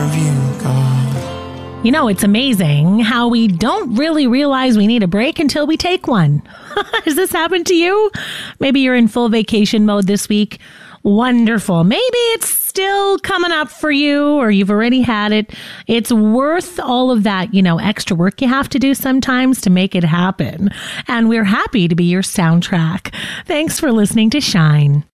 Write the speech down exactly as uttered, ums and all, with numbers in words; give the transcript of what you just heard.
You know, it's amazing how we don't really realize we need a break until we take one. Has this happened to you? Maybe you're in full vacation mode this week. Wonderful. Maybe it's still coming up for you or you've already had it. It's worth all of that, you know, extra work you have to do sometimes to make it happen. And we're happy to be your soundtrack. Thanks for listening to Shine.